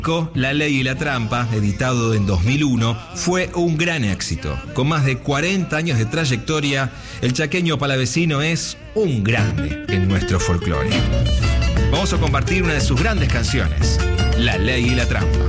La Ley y la Trampa, editado en 2001, fue un gran éxito. Con más de 40 años de trayectoria, el chaqueño palavecino es un grande en nuestro folclore. Vamos a compartir una de sus grandes canciones, La Ley y la Trampa.